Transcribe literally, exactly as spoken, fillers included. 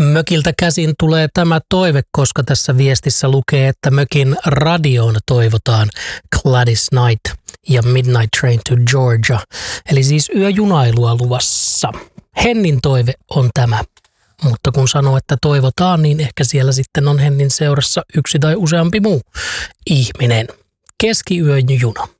Mökiltä käsin tulee tämä toive, koska tässä viestissä lukee, että mökin radioon toivotaan Gladys Knight ja Midnight Train to Georgia. Eli siis yöjunailua luvassa. Hennin toive on tämä. Mutta kun sanoo, että toivotaan, niin ehkä siellä sitten on Hennin seurassa yksi tai useampi muu ihminen. Keskiyön juna.